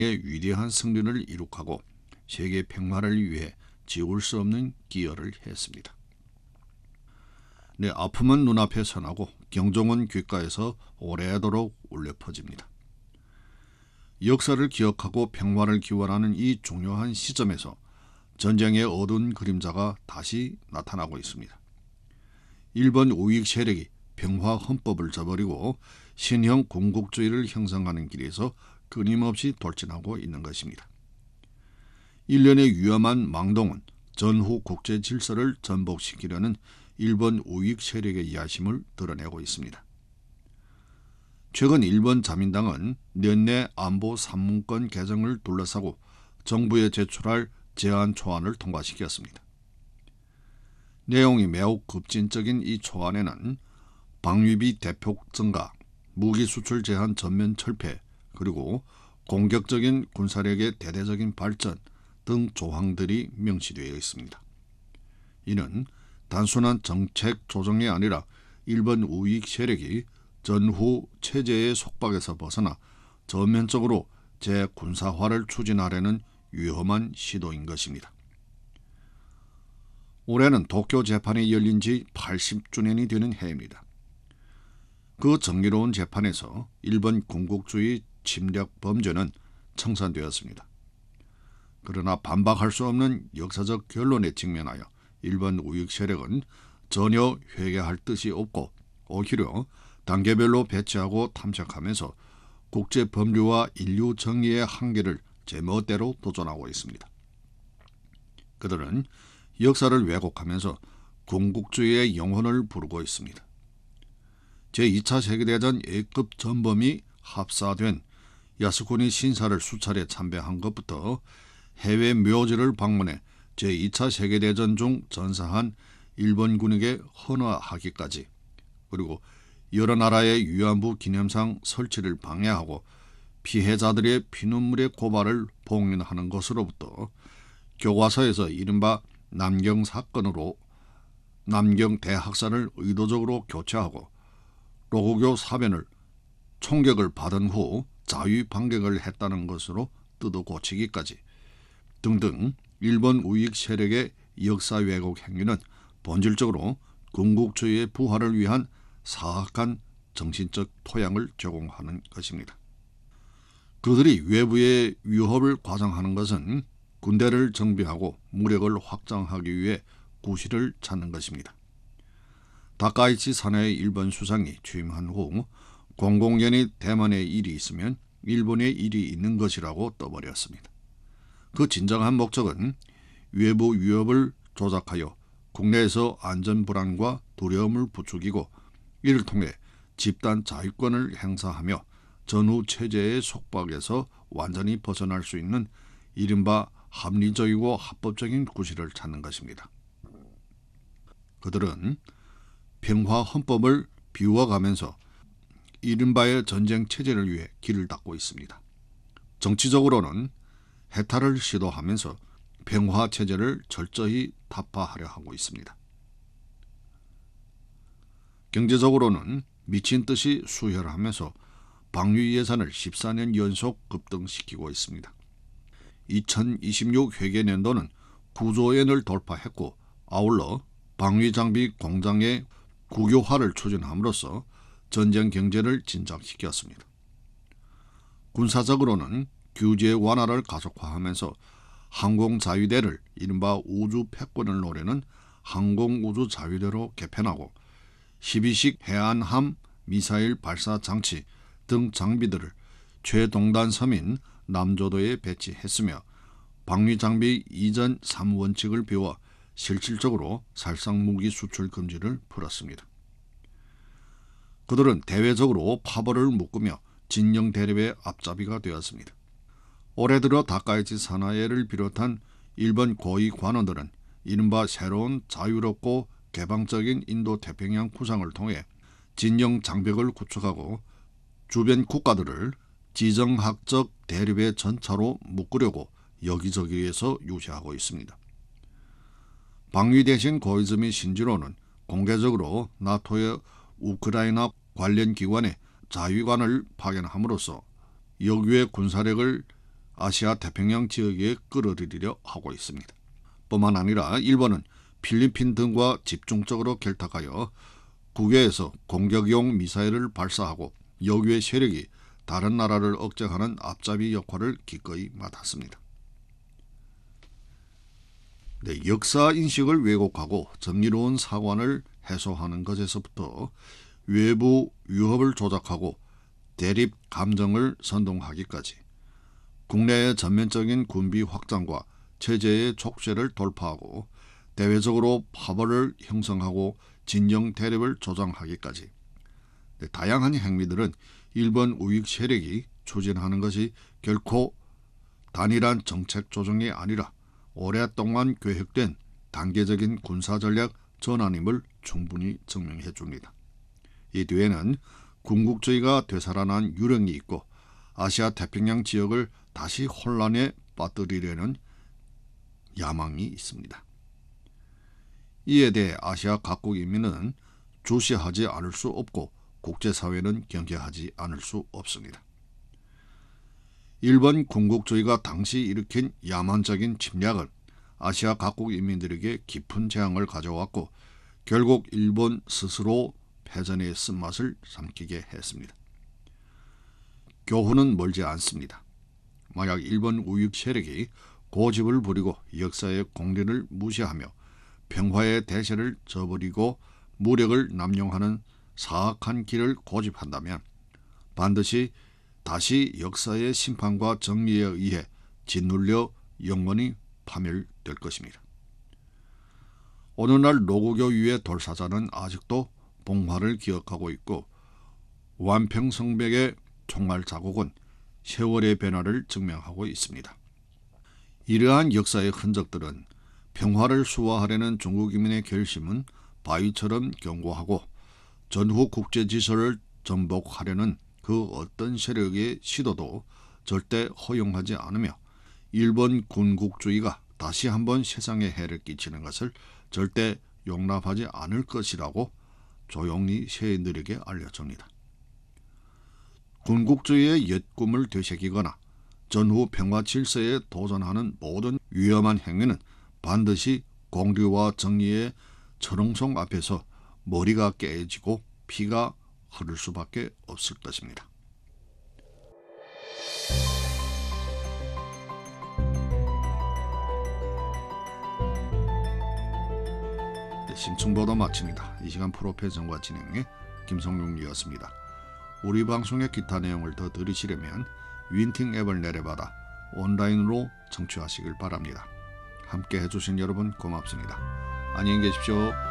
위대한 승리를 이룩하고 세계 평화를 위해 지울 수 없는 기여를 했습니다. 내 아픔은 눈앞에 선하고 경종은 귓가에서 오래도록 울려 퍼집니다. 역사를 기억하고 평화를 기원하는 이 중요한 시점에서 전쟁의 어두운 그림자가 다시 나타나고 있습니다. 일본 우익 세력이 평화 헌법을 저버리고 신형 군국주의를 형성하는 길에서 끊임없이 돌진하고 있는 것입니다. 일련의 위험한 망동은 전후 국제 질서를 전복시키려는 일본 우익 세력의 야심을 드러내고 있습니다. 최근 일본 자민당은年내 안보 3문건 개정을 둘러싸고 정부에 제출할 제안 초안을 통과시켰습니다. 내용이 매우 급진적인 이 초안에는 방위비 대폭 증가, 무기 수출 제한 전면 철폐, 그리고 공격적인 군사력의 대대적인 발전 등 조항들이 명시되어 있습니다. 이는 단순한 정책 조정이 아니라 일본 우익 세력이 전후 체제의 속박에서 벗어나 전면적으로 재군사화를 추진하려는 위험한 시도인 것입니다. 올해는 도쿄 재판이 열린 지 80주년이 되는 해입니다. 그 정의로운 재판에서 일본 군국주의 침략 범죄는 청산되었습니다. 그러나 반박할 수 없는 역사적 결론에 직면하여 일본 우익 세력은 전혀 회개할 뜻이 없고 오히려 단계별로 배치하고 탐색하면서 국제 법률과 인류 정의의 한계를 제멋대로 도전하고 있습니다. 그들은 역사를 왜곡하면서 군국주의의 영혼을 부르고 있습니다. 제2차 세계대전 A급 전범이 합사된 야스쿠니 신사를 수차례 참배한 것부터 해외 묘지를 방문해 제2차 세계대전 중 전사한 일본군에게 헌화하기까지, 그리고 여러 나라의 위안부 기념상 설치를 방해하고 피해자들의 피눈물의 고발을 봉인하는 것으로부터 교과서에서 이른바 남경 사건으로 남경 대학살을 의도적으로 교체하고 로고교 사변을 총격을 받은 후 자위 반격을 했다는 것으로 뜯어 고치기까지 등등 일본 우익 세력의 역사 왜곡 행위는 본질적으로 군국주의의 부활을 위한 사악한 정신적 토양을 제공하는 것입니다. 그들이 외부의 위협을 과장하는 것은 군대를 정비하고 무력을 확장하기 위해 구실을 찾는 것입니다. 다카이치 사나이 일본 수상이 취임한 후 공공연히 대만의 일이 있으면 일본의 일이 있는 것이라고 떠버렸습니다. 그 진정한 목적은 외부 위협을 조작하여 국내에서 안전 불안과 두려움을 부추기고 이를 통해 집단 자위권을 행사하며 전후 체제의 속박에서 완전히 벗어날 수 있는 이른바 합리적이고 합법적인 구실을 찾는 것입니다. 그들은 평화 헌법을 비워가면서 이른바의 전쟁 체제를 위해 길을 닦고 있습니다. 정치적으로는 해탈을 시도하면서 평화 체제를 철저히 타파하려 하고 있습니다. 경제적으로는 미친 듯이 수혈하면서 방위 예산을 14년 연속 급등시키고 있습니다. 2026 회계년도는 9조 엔을 돌파했고 아울러 방위 장비 공장의 국유화를 추진함으로써 전쟁 경제를 진작시켰습니다. 군사적으로는 규제 완화를 가속화하면서 항공자위대를 이른바 우주 패권을 노리는 항공우주자위대로 개편하고 12식 해안함 미사일 발사 장치 등 장비들을 최동단 섬인 남조도에 배치했으며 방위장비 이전 3원칙을 비워 실질적으로 살상무기 수출 금지를 풀었습니다. 그들은 대외적으로 파벌을 묶으며 진영 대립의 앞잡이가 되었습니다. 올해 들어 다카이치 사나이를 비롯한 일본 고위 관원들은 이른바 새로운 자유롭고 개방적인 인도태평양 구상을 통해 진영 장벽을 구축하고 주변 국가들을 지정학적 대립의 전차로 묶으려고 여기저기에서 유세하고 있습니다. 방위 대신 고이즈미 신지로는 공개적으로 나토의 우크라이나 관련 기관에 자위관을 파견함으로써 역외 군사력을 아시아 태평양 지역에 끌어들이려 하고 있습니다. 뿐만 아니라 일본은 필리핀 등과 집중적으로 결탁하여 국외에서 공격용 미사일을 발사하고 여기의 세력이 다른 나라를 억제하는 앞잡이 역할을 기꺼이 맡았습니다. 네, 역사 인식을 왜곡하고 정의로운 사관을 해소하는 것에서부터 외부 위협을 조작하고 대립 감정을 선동하기까지 국내의 전면적인 군비 확장과 체제의 촉쇄를 돌파하고 대외적으로 파벌을 형성하고 진영 대립을 조장하기까지 다양한 행위들은 일본 우익 세력이 추진하는 것이 결코 단일한 정책 조정이 아니라 오랫동안 계획된 단계적인 군사전략 전환임을 충분히 증명해 줍니다. 이 뒤에는 군국주의가 되살아난 유령이 있고 아시아 태평양 지역을 다시 혼란에 빠뜨리려는 야망이 있습니다. 이에 대해 아시아 각국 인민은 주시하지 않을 수 없고 국제사회는 경계하지 않을 수 없습니다. 일본 군국주의가 당시 일으킨 야만적인 침략은 아시아 각국 인민들에게 깊은 재앙을 가져왔고 결국 일본 스스로 패전의 쓴맛을 삼키게 했습니다. 교훈은 멀지 않습니다. 만약 일본 우익 세력이 고집을 부리고 역사의 공리를 무시하며 평화의 대세를 저버리고 무력을 남용하는 사악한 길을 고집한다면 반드시 다시 역사의 심판과 정리에 의해 짓눌려 영원히 파멸될 것입니다. 오늘날 노고교 위의 돌사자는 아직도 봉화를 기억하고 있고 완평성백의 총알 자국은 세월의 변화를 증명하고 있습니다. 이러한 역사의 흔적들은 평화를 수호하려는 중국 인민의 결심은 바위처럼 견고하고 전후 국제 질서를 전복하려는 그 어떤 세력의 시도도 절대 허용하지 않으며 일본 군국주의가 다시 한번 세상에 해를 끼치는 것을 절대 용납하지 않을 것이라고 조용히 세인들에게 알려줍니다. 군국주의의 옛 꿈을 되새기거나 전후 평화 질서에 도전하는 모든 위험한 행위는 반드시 공리와 정의의 철옹성 앞에서 머리가 깨지고 피가 흐를 수밖에 없을 것입니다. 심층보도 마칩니다. 이 시간 프로페정과 진행의 김성룡이었습니다. 우리 방송의 기타 내용을 더 들으시려면 윈팅 앱을 내려받아 온라인으로 청취하시길 바랍니다. 함께 해주신 여러분 고맙습니다. 안녕히 계십시오.